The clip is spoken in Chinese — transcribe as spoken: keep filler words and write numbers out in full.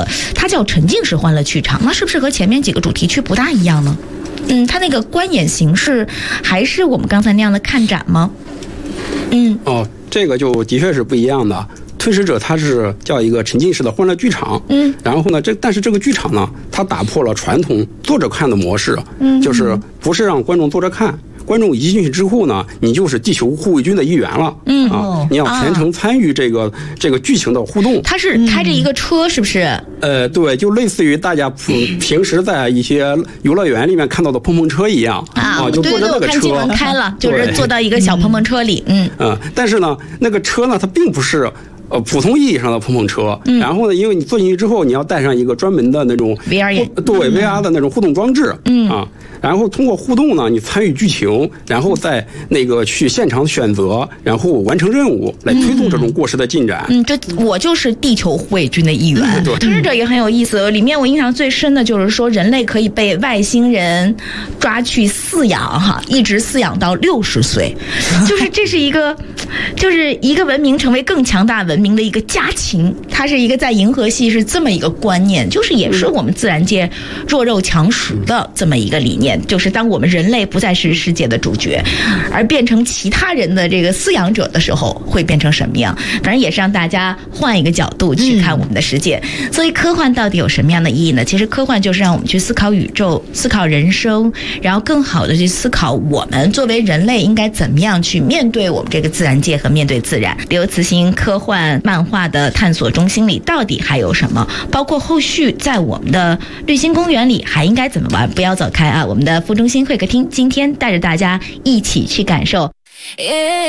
个，它叫沉浸式欢乐剧场，那是不是和前面几个主题区不大一样呢？嗯，它那个观演形式还是我们刚才那样的看展吗？嗯， 哦，这个就的确是不一样的。推使者它是叫一个沉浸式的欢乐剧场，嗯，然后呢，这但是这个剧场呢，它打破了传统坐着看的模式，嗯，就是不是让观众坐着看。观众一进去之后呢，你就是地球护卫军的一员了，嗯啊，你要全程参与这个、啊、这个剧情的互动。 它是开着一个车，是不是？ 呃，对，就类似于大家平平时在一些游乐园里面看到的碰碰车一样啊, 啊，就坐着那个车。对对，我看新闻开了，就是坐到一个小碰碰车里，嗯嗯、呃，但是呢，那个车呢，它并不是。呃，普通意义上的碰碰车，嗯、然后呢，因为你坐进去之后，你要带上一个专门的那种 V R 眼， 对 V R 的那种互动装置，嗯啊，然后通过互动呢，你参与剧情，然后再那个去现场选择，然后完成任务，来推动这种过时的进展。 嗯，这我就是地球护卫军的一员。嗯、对，推使者也很有意思，里面我印象最深的就是说，人类可以被外星人抓去饲养，哈，一直饲养到六十岁，就是这是一个，就是一个文明成为更强大文明的一个加情，它是一个在银河系是这么一个观念，就是也是我们自然界弱肉强食的这么一个理念，就是当我们人类不再是世界的主角，而变成其他人的这个饲养者的时候，会变成什么样？反正也是让大家换一个角度去看我们的世界。嗯、所以科幻到底有什么样的意义呢？其实科幻就是让我们去思考宇宙、思考人生，然后更好的去思考我们作为人类应该怎么样去面对我们这个自然界和面对自然。刘慈欣科幻漫画的探索中心里到底还有什么？包括后续在我们的绿星公园里还应该怎么玩？不要走开啊！我们的副中心会客厅今天带着大家一起去感受。